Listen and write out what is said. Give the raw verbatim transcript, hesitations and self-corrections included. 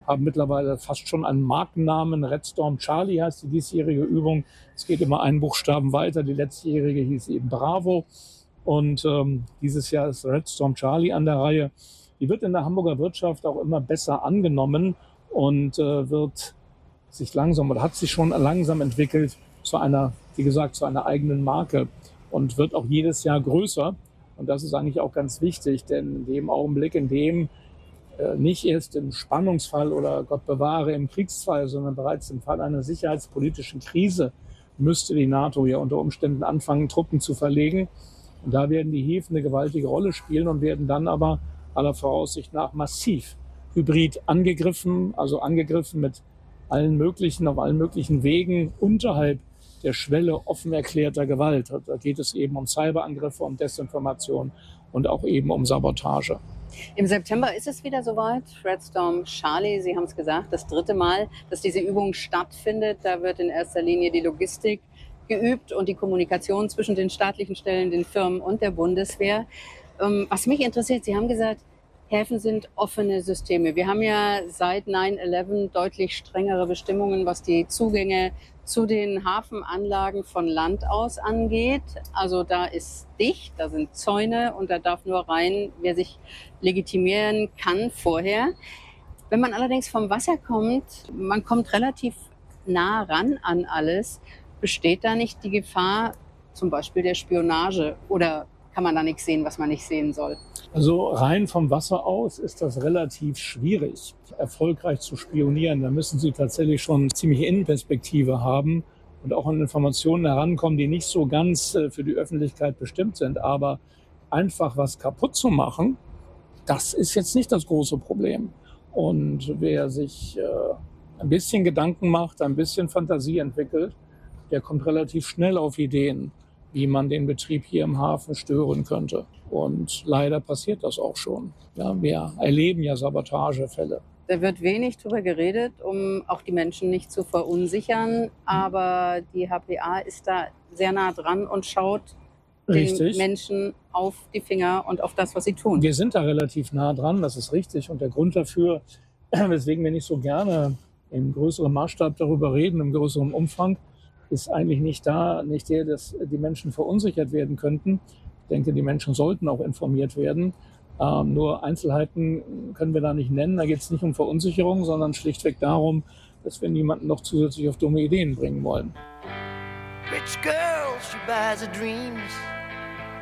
haben mittlerweile fast schon einen Markennamen. Red Storm Charlie heißt die diesjährige Übung. Es geht immer einen Buchstaben weiter. Die letztjährige hieß eben Bravo. Und ähm, dieses Jahr ist Red Storm Charlie an der Reihe. Die wird in der Hamburger Wirtschaft auch immer besser angenommen und äh, wird sich langsam oder hat sich schon langsam entwickelt zu einer, wie gesagt, zu einer eigenen Marke und wird auch jedes Jahr größer. Und das ist eigentlich auch ganz wichtig, denn in dem Augenblick, in dem äh, nicht erst im Spannungsfall oder Gott bewahre im Kriegsfall, sondern bereits im Fall einer sicherheitspolitischen Krise müsste die NATO ja unter Umständen anfangen, Truppen zu verlegen. Und da werden die Häfen eine gewaltige Rolle spielen und werden dann aber aller Voraussicht nach massiv hybrid angegriffen, also angegriffen mit allen möglichen, auf allen möglichen Wegen unterhalb der Schwelle offen erklärter Gewalt. Da geht es eben um Cyberangriffe, um Desinformation und auch eben um Sabotage. Im September ist es wieder soweit. Red Storm Charlie, Sie haben es gesagt, das dritte Mal, dass diese Übung stattfindet. Da wird in erster Linie die Logistik geübt und die Kommunikation zwischen den staatlichen Stellen, den Firmen und der Bundeswehr. Was mich interessiert, Sie haben gesagt, Häfen sind offene Systeme. Wir haben ja seit neun elf deutlich strengere Bestimmungen, was die Zugänge zu den Hafenanlagen von Land aus angeht. Also da ist dicht, da sind Zäune und da darf nur rein, wer sich legitimieren kann vorher. Wenn man allerdings vom Wasser kommt, man kommt relativ nah ran an alles, besteht da nicht die Gefahr zum Beispiel der Spionage oder kann man da nichts sehen, was man nicht sehen soll? Also rein vom Wasser aus ist das relativ schwierig, erfolgreich zu spionieren. Da müssen Sie tatsächlich schon ziemliche Innenperspektive haben und auch an Informationen herankommen, die nicht so ganz für die Öffentlichkeit bestimmt sind. Aber einfach was kaputt zu machen, das ist jetzt nicht das große Problem. Und wer sich äh, ein bisschen Gedanken macht, ein bisschen Fantasie entwickelt, der kommt relativ schnell auf Ideen, wie man den Betrieb hier im Hafen stören könnte. Und leider passiert das auch schon. Ja, wir erleben ja Sabotagefälle. Da wird wenig drüber geredet, um auch die Menschen nicht zu verunsichern. Aber die H P A ist da sehr nah dran und schaut Richtig. den Menschen auf die Finger und auf das, was sie tun. Wir sind da relativ nah dran, das ist richtig. Und der Grund dafür, weswegen wir nicht so gerne im größeren Maßstab darüber reden, im größeren Umfang, ist eigentlich nicht da, nicht der, dass die Menschen verunsichert werden könnten. Ich denke, die Menschen sollten auch informiert werden. Ähm, nur Einzelheiten können wir da nicht nennen. Da geht es nicht um Verunsicherung, sondern schlichtweg darum, dass wir niemanden noch zusätzlich auf dumme Ideen bringen wollen. Rich girl, she buys her dreams.